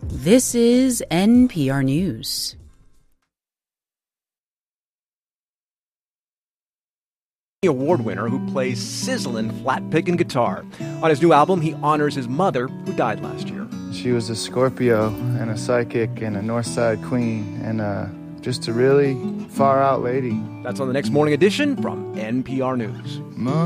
This is NPR News. Award winner who plays sizzling flat picking guitar. On his new album, he honors his mother, who died last year. She was a Scorpio and a psychic and a Northside queen and just a really far out lady. That's on the next Morning Edition from NPR News.